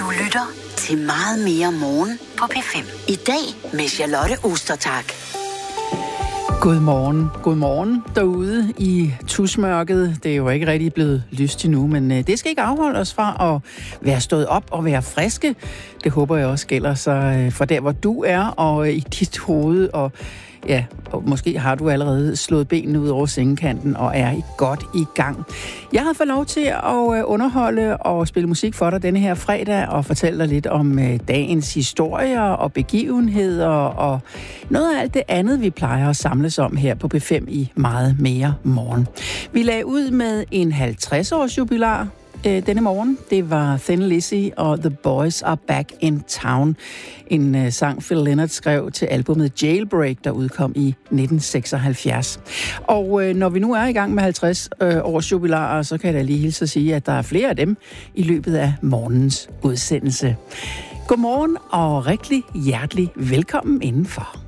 lytter til Meget mere morgen på P5. I dag med Charlotte Ostertag. Godmorgen derude i tusmørket. Det er jo ikke rigtig blevet lyst endnu, men det skal ikke afholde os fra at være stået op og være friske. Det håber jeg også gælder sig for der, hvor du er, og i dit hoved. Og ja, og måske har du allerede slået benene ud over sengekanten og er godt i gang. Jeg har fået lov til at underholde og spille musik for dig denne her fredag og fortælle dig lidt om dagens historier og begivenheder og noget af alt det andet, vi plejer at samles om her på P5 i Meget mere morgen. Vi lagde ud med en 50-års jubilar denne morgen. Det var Thin Lizzy og The Boys Are Back in Town. En sang Phil Lynott skrev til albumet Jailbreak, der udkom i 1976. Og når vi nu er i gang med 50 års jubilarer, så kan jeg da lige hilse at sige, at der er flere af dem i løbet af morgens udsendelse. Godmorgen og rigtig hjertelig velkommen indenfor.